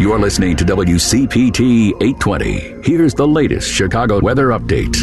You're listening to WCPT 820. Here's the latest Chicago weather update.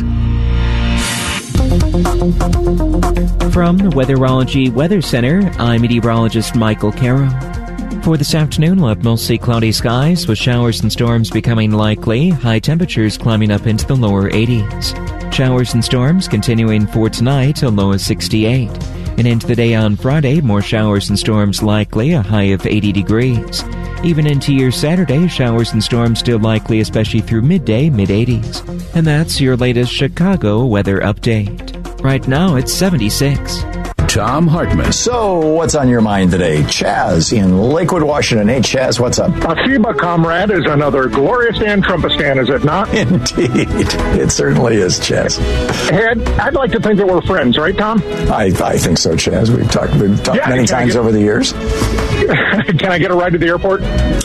From the Weatherology Weather Center, I'm meteorologist Michael Carroll. For this afternoon, we'll have mostly cloudy skies with showers and storms becoming likely, high temperatures climbing up into the lower 80s. Showers and storms continuing for tonight, a low of 68. And into the day on Friday, more showers and storms likely, a high of 80 degrees. Even into your Saturday, showers and storms still likely, especially through midday, mid-80s. And that's your latest Chicago weather update. Right now, it's 76. Tom Hartman. So, what's on your mind today? Chaz in Lakewood, Washington. Hey, Chaz, what's up? FIBA, comrade, is another glorious Dan Trumpistan, is it not? Indeed. It certainly is, Chaz. Hey, I'd like to think that we're friends, right, Tom? I think so, Chaz. We've talked many times over the years. Can I get a ride to the airport?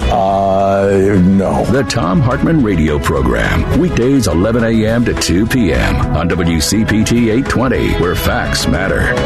No. The Tom Hartman radio program. Weekdays 11 a.m. to 2 p.m. on WCPT 820, where facts matter.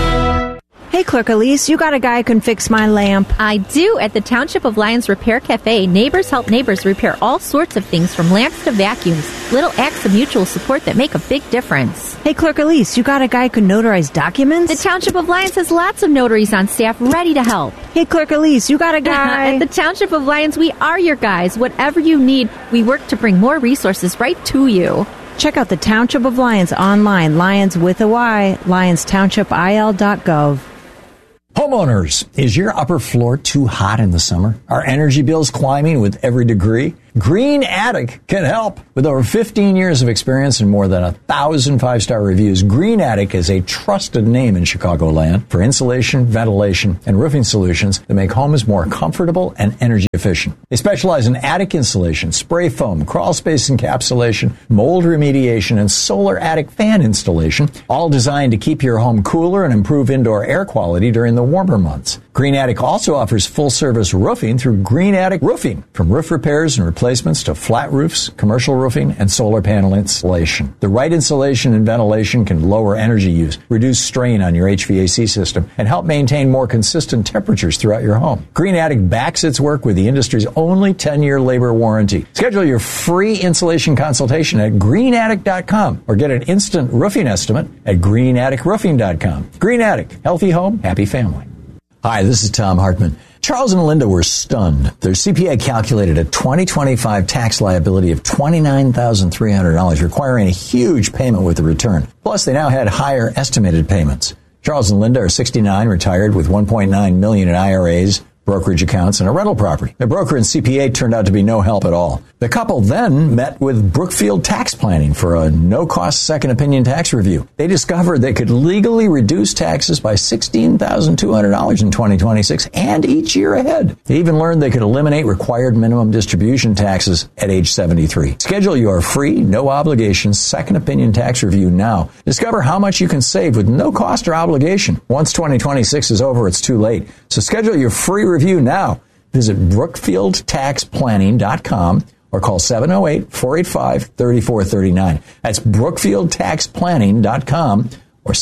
Hey, Clerk Elise, you got a guy who can fix my lamp. I do. At the Township of Lyons Repair Cafe, neighbors help neighbors repair all sorts of things from lamps to vacuums. Little acts of mutual support that make a big difference. Hey, Clerk Elise, you got a guy who can notarize documents? The Township of Lyons has lots of notaries on staff ready to help. Hey, Clerk Elise, you got a guy... At the Township of Lyons, we are your guys. Whatever you need, we work to bring more resources right to you. Check out the Township of Lyons online, Lyons with a Y, LyonsTownshipIL.gov. Homeowners, is your upper floor too hot in the summer? Are energy bills climbing with every degree? Green Attic can help. With over 15 years of experience and more than 1,000 five-star reviews, Green Attic is a trusted name in Chicagoland for insulation, ventilation, and roofing solutions that make homes more comfortable and energy efficient. They specialize in attic insulation, spray foam, crawl space encapsulation, mold remediation, and solar attic fan installation, all designed to keep your home cooler and improve indoor air quality during the warmer months. Green Attic also offers full-service roofing through Green Attic Roofing, from roof repairs and replacements to flat roofs, commercial roofing, and solar panel installation. The right insulation and ventilation can lower energy use, reduce strain on your HVAC system, and help maintain more consistent temperatures throughout your home. Green Attic backs its work with the industry's only 10-year labor warranty. Schedule your free insulation consultation at greenattic.com or get an instant roofing estimate at greenatticroofing.com. Green Attic, healthy home, happy family. Hi, this is Tom Hartman. Charles and Linda were stunned. Their CPA calculated a 2025 tax liability of $29,300, requiring a huge payment with the return. Plus, they now had higher estimated payments. Charles and Linda are 69, retired with $1.9 million in IRAs, brokerage accounts, and a rental property. Their broker and CPA turned out to be no help at all. The couple then met with Brookfield Tax Planning for a no-cost second opinion tax review. They discovered they could legally reduce taxes by $16,200 in 2026 and each year ahead. They even learned they could eliminate required minimum distribution taxes at age 73. Schedule your free, no-obligation second opinion tax review now. Discover how much you can save with no cost or obligation. Once 2026 is over, it's too late. So schedule your free review now. Visit BrookfieldTaxPlanning.com or call 708-485-3439. That's BrookfieldTaxPlanning.com or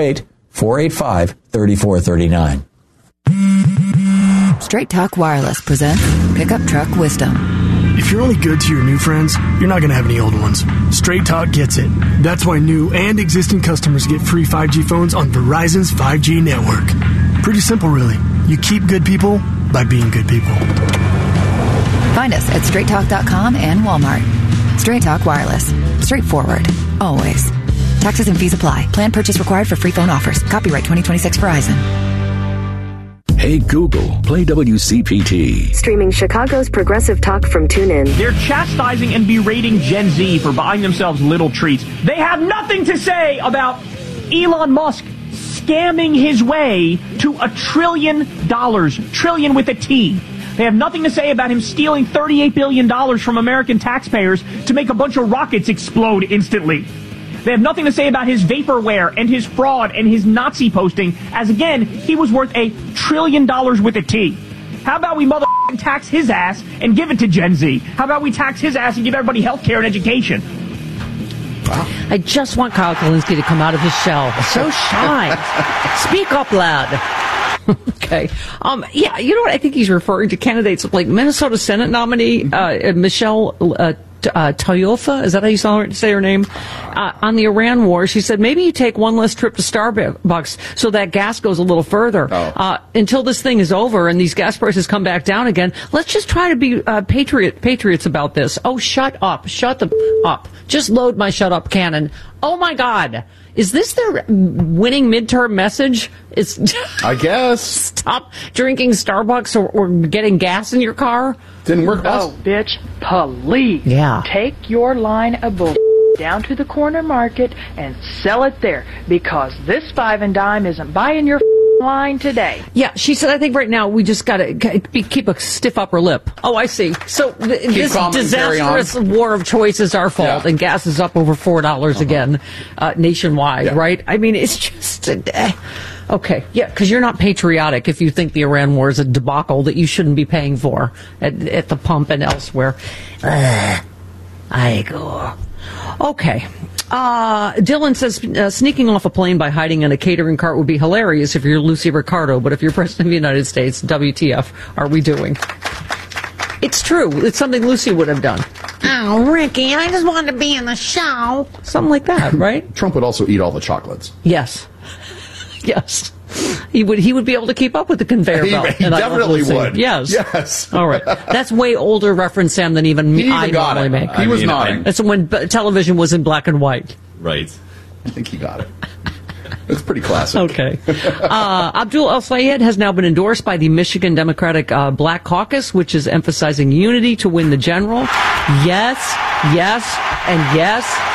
708-485-3439. Straight Talk Wireless presents Pickup Truck Wisdom. If you're only good to your new friends, you're not going to have any old ones. Straight Talk gets it. That's why new and existing customers get free 5G phones on Verizon's 5G network. Pretty simple, really. You keep good people by being good people. Find us at straighttalk.com and Walmart. Straight Talk Wireless. Straightforward. Always. Taxes and fees apply. Plan purchase required for free phone offers. Copyright 2026 Verizon. Hey Google, play WCPT. Streaming Chicago's progressive talk from TuneIn. They're chastising and berating Gen Z for buying themselves little treats. They have nothing to say about Elon Musk scamming his way to $1 trillion, trillion with a T. They have nothing to say about him stealing $38 billion from American taxpayers to make a bunch of rockets explode instantly. They have nothing to say about his vaporware and his fraud and his Nazi posting, as again, he was worth $1 trillion with a T. How about we motherfucking tax his ass and give it to Gen Z? How about we tax his ass and give everybody health care and education? Wow. I just want Kyle Kalinske to come out of his shell. So shy. Speak up loud. Okay. Yeah, you know what? I think he's referring to candidates like Minnesota Senate nominee Michelle Toyofa. Is that how you say her name? On the Iran war, she said maybe you take one less trip to Starbucks so that gas goes a little further. Until this thing is over and these gas prices come back down again, let's just try to be patriots about this. Oh, shut up. Shut up. Just load my shut up cannon. Oh, my God. Is this their winning midterm message? I guess. Stop drinking Starbucks or getting gas in your car? Didn't work. Oh, bitch, please. Yeah. Take your line of bull down to the corner market and sell it there, because this 5 and dime isn't buying your line today. Yeah, she said, I think right now we just got to keep a stiff upper lip. Oh, I see. So this disastrous war of choice is our fault, and gas is up over $4 again nationwide, right? I mean, it's just... Okay, yeah, because you're not patriotic if you think the Iran war is a debacle that you shouldn't be paying for at the pump and elsewhere. I go. Okay. Dylan says sneaking off a plane by hiding in a catering cart would be hilarious if you're Lucy Ricardo, but if you're President of the United States, WTF are we doing? It's true. It's something Lucy would have done. Oh, Ricky, I just wanted to be in the show. Something like that, right? Trump would also eat all the chocolates. Yes. Yes. He would be able to keep up with the conveyor belt. He definitely would. Yes. Yes. All right. That's way older reference, Sam, than even I normally make. He was nodding. That's when television was in black and white. Right. I think he got it. It's pretty classic. Okay. Abdul El-Sayed has now been endorsed by the Michigan Democratic Black Caucus, which is emphasizing unity to win the general. Yes, yes, and yes.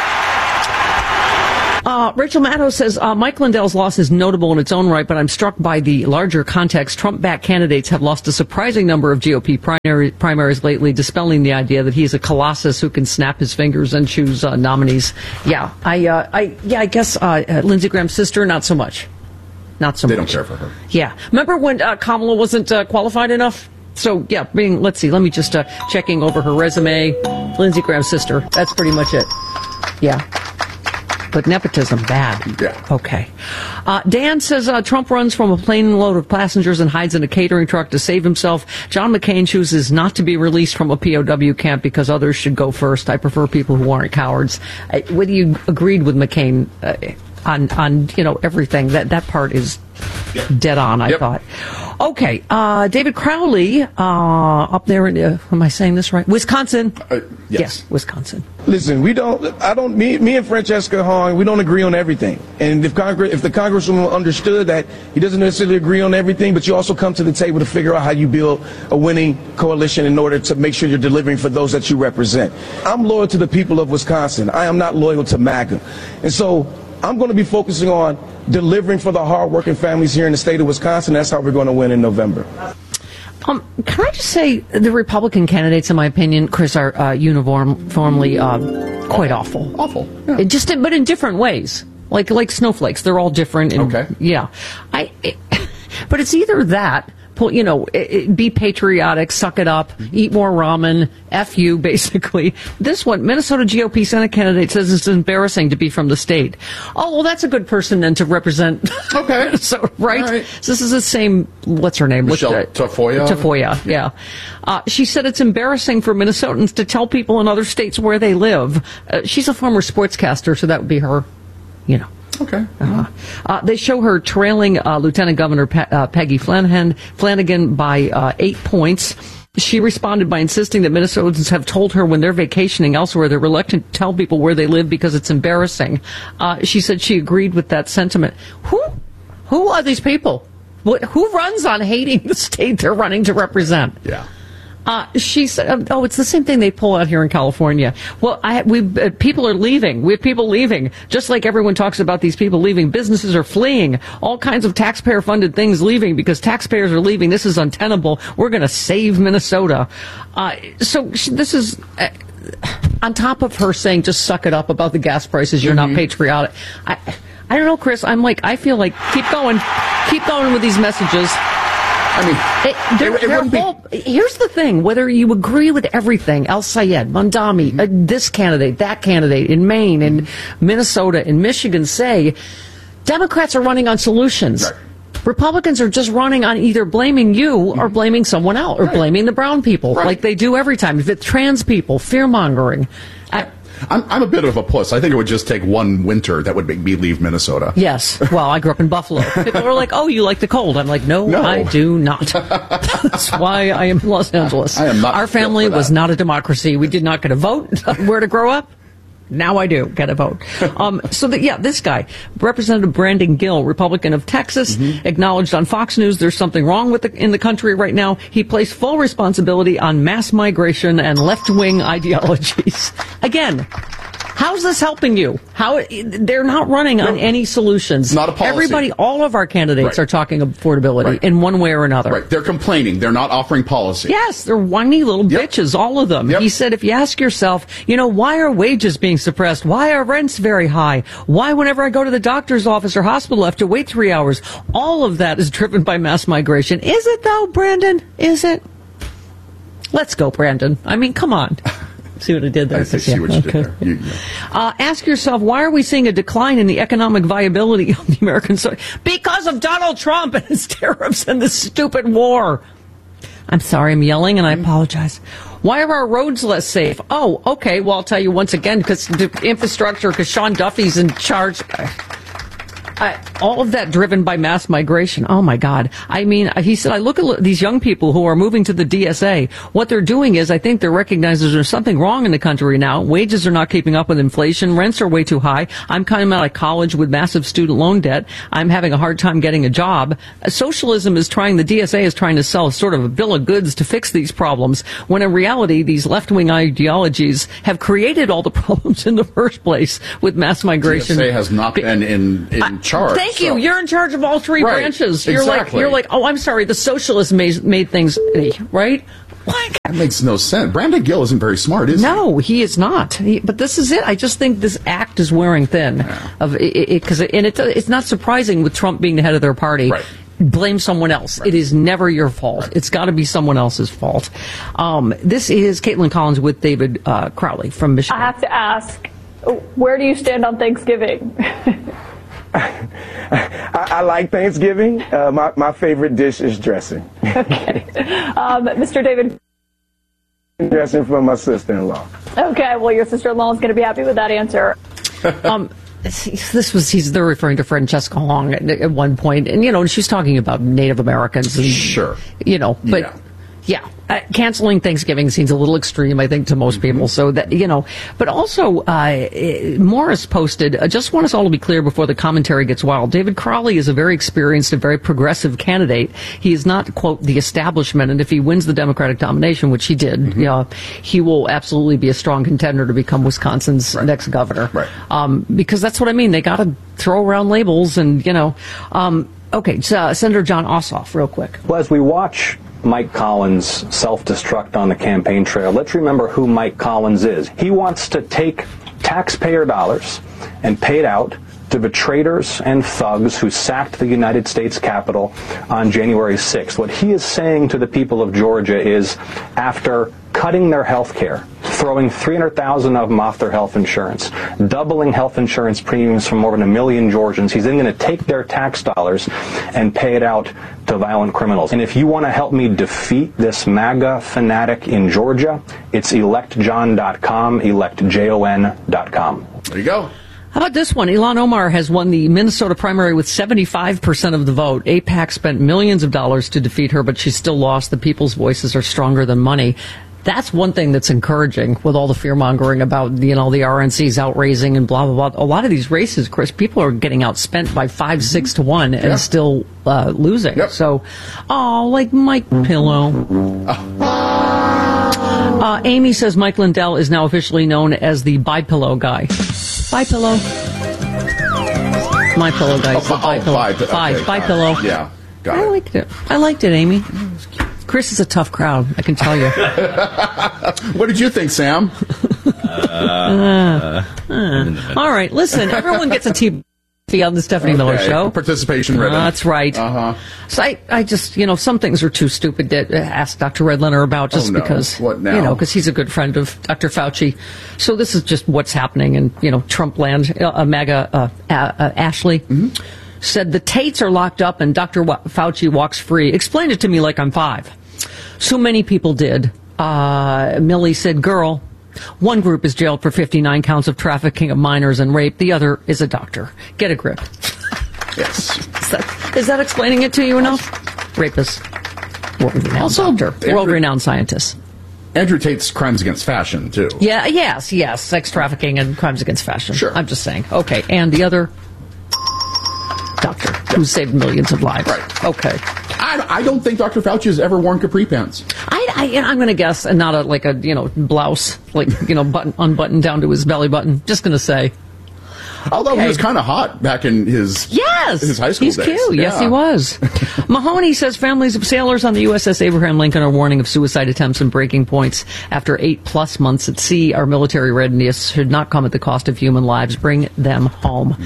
Rachel Maddow says, Mike Lindell's loss is notable in its own right, but I'm struck by the larger context. Trump-backed candidates have lost a surprising number of GOP primaries lately, dispelling the idea that he's a colossus who can snap his fingers and choose nominees. Yeah, I guess Lindsey Graham's sister, not so much. Not so much. They don't care for her. Yeah. Remember when Kamala wasn't qualified enough? So, yeah, let's see. Let me just checking over her resume. Lindsey Graham's sister. That's pretty much it. Yeah. But nepotism, bad. Yeah. Okay. Dan says Trump runs from a plane load of passengers and hides in a catering truck to save himself. John McCain chooses not to be released from a POW camp because others should go first. I prefer people who aren't cowards. Whether you agreed with McCain on everything, that part is dead on, I thought. Okay, David Crowley, up there in, am I saying this right? Wisconsin? Yes, Wisconsin. Listen, me and Francesca Hong, we don't agree on everything. And if the Congresswoman understood that he doesn't necessarily agree on everything, but you also come to the table to figure out how you build a winning coalition in order to make sure you're delivering for those that you represent. I'm loyal to the people of Wisconsin. I am not loyal to MAGA. And so I'm going to be focusing on delivering for the hardworking families here in the state of Wisconsin. That's how we're going to win in November. Can I just say the Republican candidates, in my opinion, Chris, are uniformly quite awful. Awful. Yeah. But in different ways. Like snowflakes. They're all different. Okay. Yeah. But it's either that, be patriotic, suck it up, eat more ramen, F you, basically. This one, Minnesota GOP Senate candidate says it's embarrassing to be from the state. Oh, well, that's a good person then to represent. Okay. So, right? So this is the same, what's her name? Michelle Tafoya? Tafoya, yeah. She said it's embarrassing for Minnesotans to tell people in other states where they live. She's a former sportscaster, so that would be her, Okay. They show her trailing Lieutenant Governor Peggy Flanagan by 8 points. She responded by insisting that Minnesotans have told her when they're vacationing elsewhere, they're reluctant to tell people where they live because it's embarrassing. She said she agreed with that sentiment. Who are these people? Who runs on hating the state they're running to represent? Yeah. She said, it's the same thing they pull out here in California. Well, people are leaving. We have people leaving. Just like everyone talks about these people leaving. Businesses are fleeing. All kinds of taxpayer-funded things leaving because taxpayers are leaving. This is untenable. We're going to save Minnesota. So this is... on top of her saying, just suck it up about the gas prices, you're not patriotic. I don't know, Chris. I feel like keep going with these messages. Here's the thing, whether you agree with everything, El-Sayed, Mondami, this candidate, that candidate in Maine, in Minnesota, in Michigan, say, Democrats are running on solutions. Right. Republicans are just running on either blaming you or blaming someone else or blaming the brown people like they do every time. If it's trans people, fear-mongering. I'm a bit of a puss. I think it would just take one winter that would make me leave Minnesota. Yes. Well, I grew up in Buffalo. People were like, oh, you like the cold. I'm like, no. I do not. That's why I am in Los Angeles. I am not. Our family was not a democracy. We did not get a vote where to grow up. Now I do get a vote. This guy, Representative Brandon Gill, Republican of Texas, acknowledged on Fox News there's something wrong in the country right now. He placed full responsibility on mass migration and left-wing ideologies. Again, how's this helping you? They're not running on any solutions. Not a policy. Everybody, all of our candidates are talking affordability in one way or another. Right. They're complaining. They're not offering policy. Yes, they're whiny little bitches, all of them. He said, if you ask yourself, why are wages being suppressed? Why are rents very high? Why whenever I go to the doctor's office or hospital I have to wait 3 hours? All of that is driven by mass migration. Is it though, Brandon? Is it? Let's go, Brandon. I mean, come on. See what I did there? I see what you did there. Ask yourself, why are we seeing a decline in the economic viability of the American society? Because of Donald Trump and his tariffs and this stupid war. I'm sorry, I'm yelling and I apologize. Why are our roads less safe? Oh, okay, well, I'll tell you once again, because the infrastructure, because Sean Duffy's in charge. All of that driven by mass migration. Oh, my God. I mean, he said, I look at these young people who are moving to the DSA. What they're doing is I think they're recognizing there's something wrong in the country now. Wages are not keeping up with inflation. Rents are way too high. I'm coming out of college with massive student loan debt. I'm having a hard time getting a job. The DSA is trying to sell sort of a bill of goods to fix these problems, when in reality, these left-wing ideologies have created all the problems in the first place with mass migration. DSA has not been in charge. Thank you. You're in charge of all three branches. You're like, oh, I'm sorry. The socialists made things, right? What? That makes no sense. Brandon Gill isn't very smart, is he? No, he is not. But this is it. I just think this act is wearing thin. It's not surprising with Trump being the head of their party. Right. Blame someone else. Right. It is never your fault. Right. It's got to be someone else's fault. This is Caitlin Collins with David Crowley from Michigan. I have to ask, where do you stand on Thanksgiving? I like Thanksgiving. My favorite dish is dressing. Okay. Mr. David. Dressing for my sister-in-law. Okay, well, your sister-in-law is going to be happy with that answer. They're referring to Francesca Long at one point, and she's talking about Native Americans. And, sure. Yeah. Canceling Thanksgiving seems a little extreme, I think, to most people. So that, but also, Morris posted, just want us all to be clear before the commentary gets wild. David Crowley is a very experienced and very progressive candidate. He is not, quote, the establishment. And if he wins the Democratic nomination, which he did, he will absolutely be a strong contender to become Wisconsin's next governor. Right. Because that's what I mean. They got to throw around labels and, okay. Senator John Ossoff, real quick. Well, as we watch Mike Collins self-destruct on the campaign trail, let's remember who Mike Collins is. He wants to take taxpayer dollars and pay it out to the traitors and thugs who sacked the United States Capitol on January 6th. What he is saying to the people of Georgia is, after cutting their health care, throwing 300,000 of them off their health insurance, doubling health insurance premiums for more than 1 million Georgians, he's then going to take their tax dollars and pay it out to violent criminals. And if you want to help me defeat this MAGA fanatic in Georgia, it's electjohn.com, electjon.com. There you go. How about this one? Ilhan Omar has won the Minnesota primary with 75% of the vote. AIPAC spent millions of dollars to defeat her, but she still lost. The people's voices are stronger than money. That's one thing that's encouraging with all the fear-mongering about, the RNC's outraising and blah, blah, blah. A lot of these races, Chris, people are getting outspent by 5-6 to 1 and still losing. Yep. So, like Mike Pillow. Amy says Mike Lindell is now officially known as the Bi-Pillow guy. Bi-Pillow. My Pillow guy. Bi-Pillow. Yeah. Got I liked it. I liked it, Amy. Chris is a tough crowd, I can tell you. What did you think, Sam? All right, listen, everyone gets a tea on the Stephanie Miller Show. Participation ribbon. That's right. Uh-huh. So I just, some things are too stupid to ask Dr. Redlener about just because, what now? Because he's a good friend of Dr. Fauci. So this is just what's happening in, Trump land, MAGA, Ashley. Mm-hmm. said the Tates are locked up and Dr. Fauci walks free. Explain it to me like I'm 5. So many people did. Millie said, girl, one group is jailed for 59 counts of trafficking of minors and rape. The other is a doctor. Get a grip. Yes. Is that explaining it to you enough? Rapist. World-renowned doctor. World-renowned scientist. Andrew Tate's crimes against fashion, too. Yeah, yes. Sex trafficking and crimes against fashion. Sure. I'm just saying. Okay, and the other doctor who saved millions of lives. Right. Okay. I don't think Dr. Fauci has ever worn capri pants. I'm going to guess, and not a blouse, unbuttoned down to his belly button. Just going to say. Although he was kind of hot back in his high school days. He's cute. Yeah. Yes, he was. Mahoney says families of sailors on the USS Abraham Lincoln are warning of suicide attempts and breaking points after 8+ months at sea. Our military readiness should not come at the cost of human lives. Bring them home.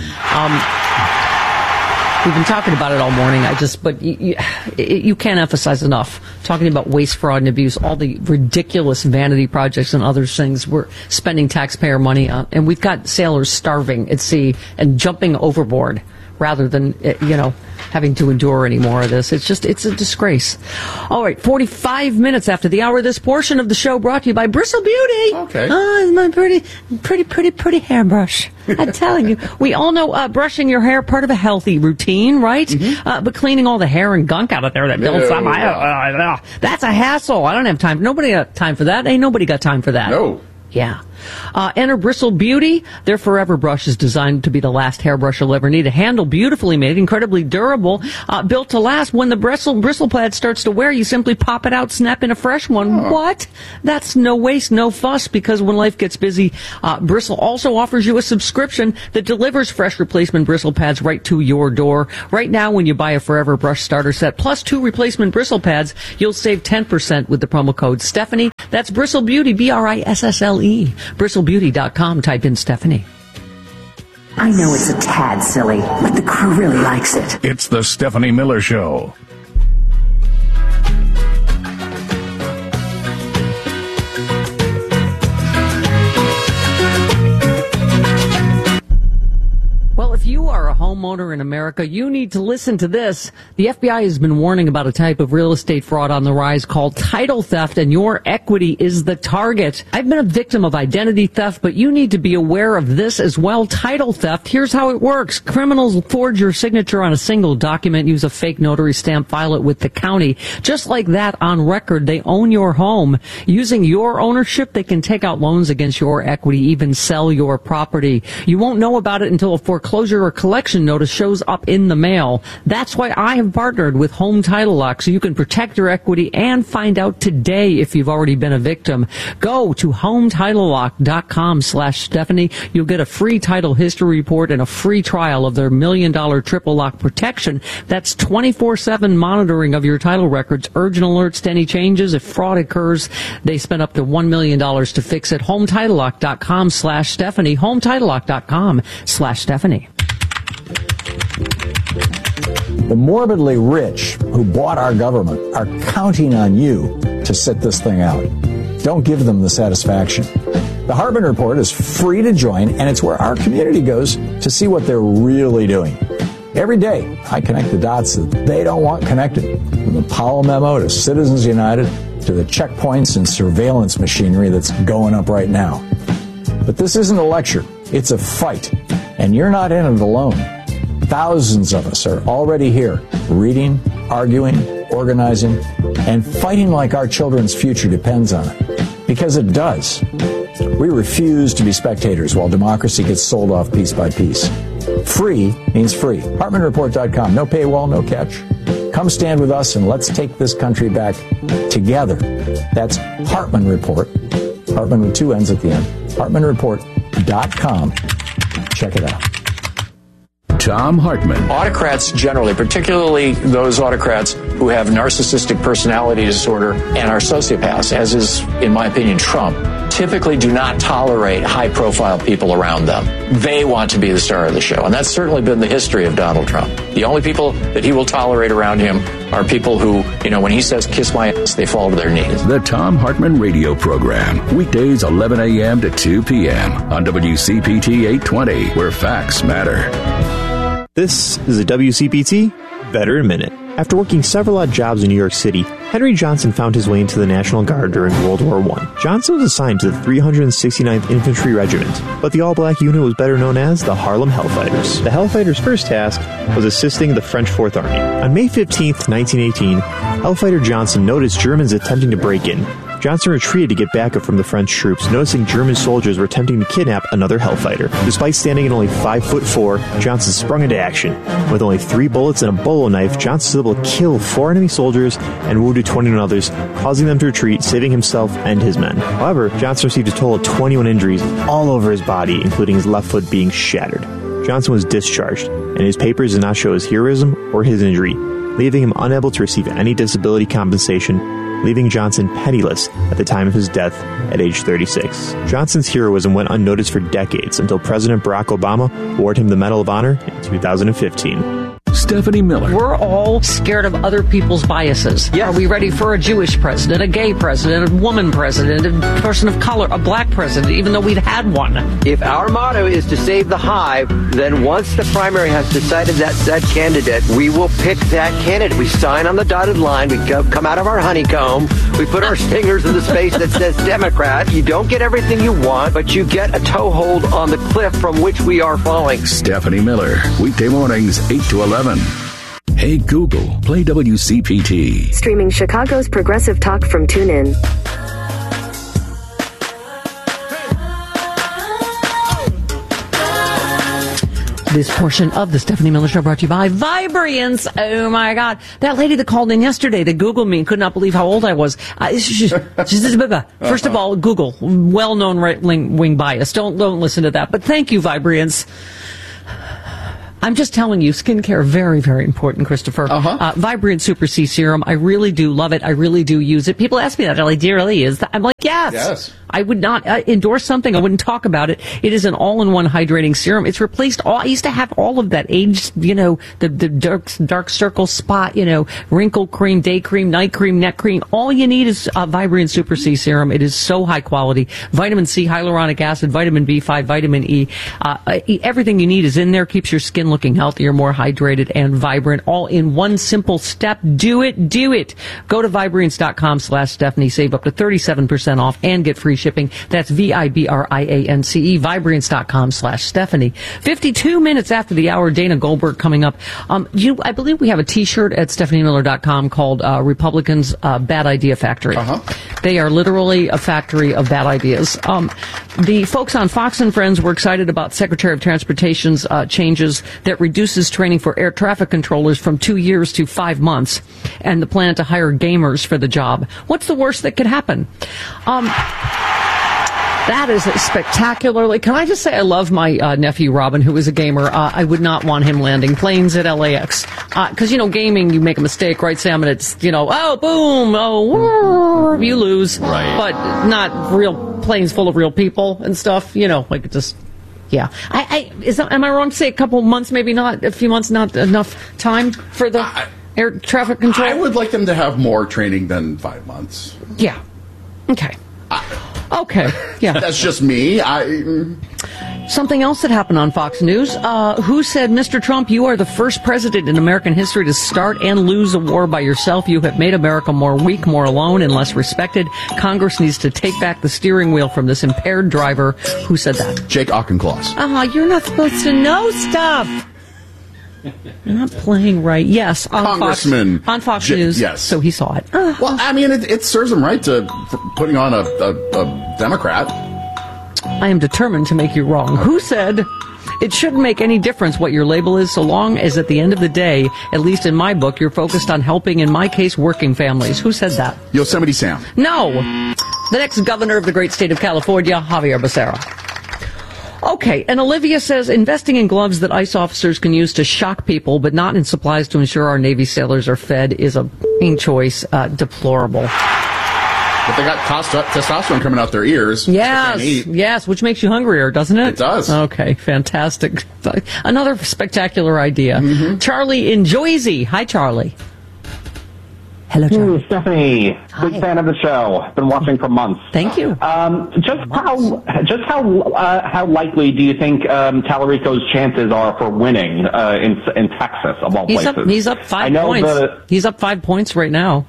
We've been talking about it all morning. But you can't emphasize enough talking about waste, fraud, and abuse, all the ridiculous vanity projects and other things we're spending taxpayer money on. And we've got sailors starving at sea and jumping overboard rather than, having to endure any more of this. It's a disgrace. All right, 45 minutes after the hour, this portion of the show brought to you by Bristle Beauty. Okay. Oh, my pretty hairbrush. I'm telling you. We all know brushing your hair, part of a healthy routine, right? Mm-hmm. But cleaning all the hair and gunk out of there that builds up, that's a hassle. I don't have time. Nobody got time for that. Ain't nobody got time for that. No. Yeah. Enter Bristle Beauty. Their Forever Brush is designed to be the last hairbrush you'll ever need. A handle beautifully made, incredibly durable, built to last. When the bristle pad starts to wear, you simply pop it out, snap in a fresh one. Oh. What? That's no waste, no fuss, because when life gets busy, Bristle also offers you a subscription that delivers fresh replacement bristle pads right to your door. Right now, when you buy a Forever Brush starter set plus 2 replacement bristle pads, you'll save 10% with the promo code Stephanie. That's Bristle Beauty, BRISSLE. BristleBeauty.com. Type in Stephanie. I know it's a tad silly, but the crew really likes it. It's the Stephanie Miller Show. Well, if you are a homeowner in America, you need to listen to this. The FBI has been warning about a type of real estate fraud on the rise called title theft, and your equity is the target. I've been a victim of identity theft, but you need to be aware of this as well. Title theft, here's how it works. Criminals forge your signature on a single document, use a fake notary stamp, file it with the county. Just like that, on record, they own your home. Using your ownership, they can take out loans against your equity, even sell your property. You won't know about it until a foreclosure or collection notice shows up in the mail. That's why I have partnered with Home Title Lock, so you can protect your equity and find out today if you've already been a victim. Go to HomeTitleLock.com/Stephanie. You'll get a free title history report and a free trial of their $1 million triple lock protection. That's 24/7 monitoring of your title records, urgent alerts to any changes. If fraud occurs, they spend up to $1 million to fix it. HomeTitleLock.com/Stephanie. HomeTitleLock.com/Stephanie. The morbidly rich who bought our government are counting on you to sit this thing out. Don't give them the satisfaction. The Hartman Report is free to join, and it's where our community goes to see what they're really doing. Every day, I connect the dots that they don't want connected, from the Powell memo to Citizens United to the checkpoints and surveillance machinery that's going up right now. But this isn't a lecture. It's a fight, and you're not in it alone. Thousands of us are already here, reading, arguing, organizing, and fighting like our children's future depends on it. Because it does. We refuse to be spectators while democracy gets sold off piece by piece. Free means free. HartmanReport.com. No paywall, no catch. Come stand with us and let's take this country back together. That's Hartman Report. Hartman with 2 N's at the end. HartmanReport.com. Check it out. Thom Hartmann. Autocrats generally, particularly those autocrats who have narcissistic personality disorder and are sociopaths, as is, in my opinion, Trump, typically do not tolerate high-profile people around them. They want to be the star of the show, and that's certainly been the history of Donald Trump. The only people that he will tolerate around him are people who, when he says, kiss my ass, they fall to their knees. The Thom Hartmann Radio Program. Weekdays 11 a.m. to 2 p.m. on WCPT 820, where facts matter. This is a WCPT Veteran Minute. After working several odd jobs in New York City, Henry Johnson found his way into the National Guard during World War I. Johnson was assigned to the 369th Infantry Regiment, but the all-black unit was better known as the Harlem Hellfighters. The Hellfighters' first task was assisting the French Fourth Army. On May 15th, 1918, Hellfighter Johnson noticed Germans attempting to break in. Johnson retreated to get backup from the French troops, noticing German soldiers were attempting to kidnap another Hellfighter. Despite standing at only 5'4", Johnson sprung into action. With only 3 bullets and a bolo knife, Johnson was able to kill 4 enemy soldiers and wounded 21 others, causing them to retreat, saving himself and his men. However, Johnson received a total of 21 injuries all over his body, including his left foot being shattered. Johnson was discharged, and his papers did not show his heroism or his injury, leaving him unable to receive any disability compensation, leaving Johnson penniless at the time of his death at age 36. Johnson's heroism went unnoticed for decades until President Barack Obama awarded him the Medal of Honor in 2015. Stephanie Miller. We're all scared of other people's biases. Yes. Are we ready for a Jewish president, a gay president, a woman president, a person of color, a black president, even though we've had one? If our motto is to save the hive, then once the primary has decided that candidate, we will pick that candidate. We sign on the dotted line. We come out of our honeycomb. We put our fingers in the space that says Democrat. You don't get everything you want, but you get a toehold on the cliff from which we are falling. Stephanie Miller, weekday mornings, 8 to 11. Hey Google, play WCPT. Streaming Chicago's progressive talk from TuneIn. This portion of the Stephanie Miller Show brought to you by Vibriance. Oh my God. That lady that called in yesterday that Googled me and could not believe how old I was. First of all, Google, well-known right-wing bias. Don't listen to that. But thank you, Vibriance. I'm just telling you, skincare, very, very important, Christopher. Vibrant Super C Serum. I really do love it. I really do use it. People ask me that. Like, do you really use that? I'm like, yes. I would not endorse something. I wouldn't talk about it. It is an all-in-one hydrating serum. It's replaced all. I used to have all of that aged, the dark circle spot, wrinkle cream, day cream, night cream, neck cream. All you need is Vibrant Super C Serum. It is so high quality. Vitamin C, hyaluronic acid, vitamin B5, vitamin E. Everything you need is in there. Keeps your skin looking healthier, more hydrated, and vibrant. All in one simple step. Do it. Go to Vibrance.com/Stephanie. Save up to 37% off and get free shipping. That's Vibrance. Vibrance.com/Stephanie. 52 minutes after the hour, Dana Goldberg coming up. I believe we have a t-shirt at StephanieMiller.com called Republicans Bad Idea Factory. They are literally a factory of bad ideas. The folks on Fox and Friends were excited about Secretary of Transportation's changes that reduces training for air traffic controllers from 2 years to 5 months, and the plan to hire gamers for the job. What's the worst that could happen? That is spectacularly. Can I just say I love my nephew Robin, who is a gamer. I would not want him landing planes at LAX because gaming, you make a mistake, right, Sam? And it's oh boom, you lose, right? But not real planes full of real people and stuff. Like it just. Yeah. Am I wrong to say a couple months, maybe not, a few months, not enough time for the air traffic control? I would like them to have more training than 5 months. Yeah. Okay. Okay. Yeah. That's just me. Something else that happened on Fox News. Who said, Mr. Trump, you are the first president in American history to start and lose a war by yourself. You have made America more weak, more alone, and less respected. Congress needs to take back the steering wheel from this impaired driver. Who said that? Jake Auchincloss. You're not supposed to know stuff. You're not playing right. Yes, on Congressman on Fox News. Yes, so he saw it. Well, I mean, it serves him right for putting on a Democrat. I am determined to make you wrong. Who said it shouldn't make any difference what your label is, so long as at the end of the day, at least in my book, you're focused on helping, in my case, working families. Who said that? Yosemite Sam. No, the next governor of the great state of California, Javier Becerra. Okay, and Olivia says investing in gloves that ICE officers can use to shock people, but not in supplies to ensure our Navy sailors are fed, is a choice. Deplorable. But they got testosterone coming out their ears. Yes, which makes you hungrier, doesn't it? It does. Okay, fantastic. Another spectacular idea. Mm-hmm. Charlie in Joyzy. Hi, Charlie. Hello, John. Stephanie. Hi. Big fan of the show. Been watching for months. Thank you. Just how likely do you think Tallarico's chances are for winning in Texas of all places? He's up 5 points. He's up 5 points right now.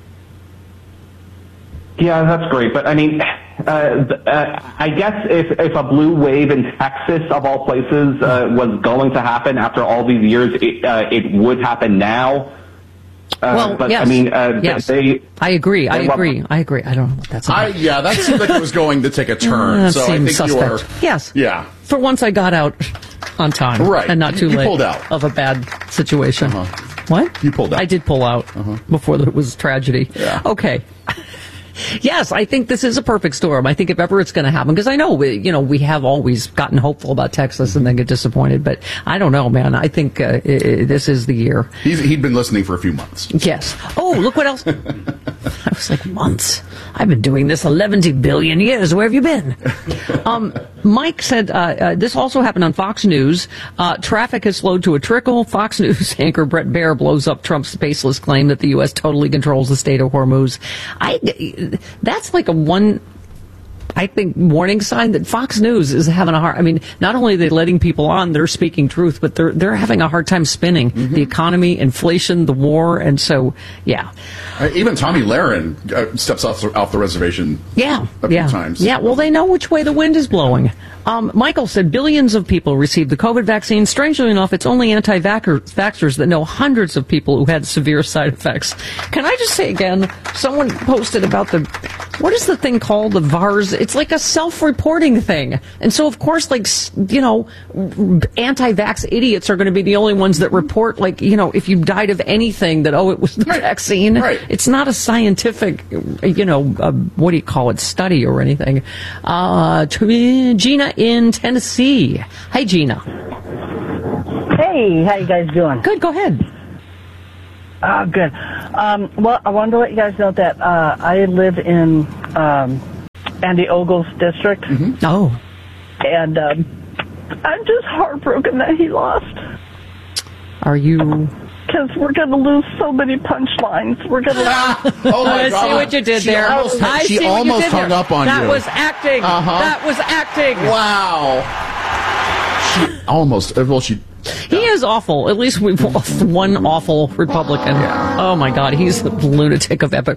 Yeah, that's great. But I mean, I guess if a blue wave in Texas of all places was going to happen after all these years, it would happen now. But yes. I mean, yes. I agree. I agree. I don't know what that's about. Yeah, that seemed like it was going to take a turn. So I think suspect. you are. Yes. Yeah. For once, I got out on time. Right. And not too You late. pulled out. Of a bad situation. What? You pulled out. I did pull out before it was tragedy. Yeah. Okay. Yes, I think this is a perfect storm. I think if ever it's going to happen, because I know we have always gotten hopeful about Texas and then get disappointed, but I don't know, man. I think this is the year. He'd been listening for a few months. Yes. Oh, look what else. I was like, months. I've been doing this 11 billion years. Where have you been? Mike said this also happened on Fox News. Traffic has slowed to a trickle. Fox News anchor Brett Baer blows up Trump's baseless claim that the U.S. totally controls the Strait of Hormuz. That's like warning sign that Fox News is having a hard. I mean, not only are they letting people on, they're speaking truth, but they're having a hard time spinning the economy, inflation, the war, and so yeah. Even Tommy Lahren steps off the reservation. Yeah, a few times. Yeah, well, they know which way the wind is blowing. Michael said billions of people received the COVID vaccine. Strangely enough, it's only anti-vaxxers that know hundreds of people who had severe side effects. Can I just say again, someone posted about what is the thing called, the VARS? It's like a self-reporting thing. And so, of course, anti-vax idiots are going to be the only ones that report, if you died of anything, that, it was the vaccine. Right. It's not a scientific, what do you call it, study or anything. Gina in Tennessee. Hi, Gina. Hey, how you guys doing? Good, go ahead. Good. Well, I wanted to let you guys know that I live in Andy Ogle's district. Mm-hmm. Oh. And I'm just heartbroken that he lost. Are you... Because we're going to lose so many punchlines. We're going to... Oh, my God. I see what you did there. She almost hung up on you. That was acting. That was acting. Wow. She almost... He is awful. At least we've lost one awful Republican. Yeah. Oh, my God. He's the lunatic of epic